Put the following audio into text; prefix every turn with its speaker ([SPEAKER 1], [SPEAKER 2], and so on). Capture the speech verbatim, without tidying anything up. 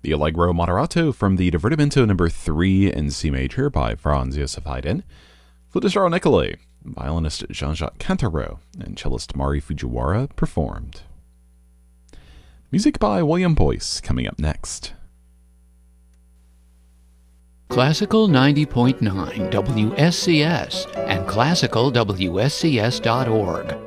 [SPEAKER 1] The Allegro Moderato from the Divertimento number three in C major by Franz Josef Haydn, flutist Earl Nicolai, violinist Jean-Jacques Cantaro, and cellist Mari Fujiwara performed. Music by William Boyce coming up next.
[SPEAKER 2] Classical ninety point nine W S C S and classical W S C S dot org